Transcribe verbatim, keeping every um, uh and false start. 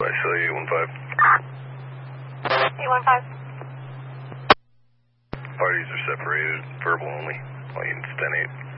I saw you, eight one five. eight one five. Parties are separated, verbal only. All units ten eight.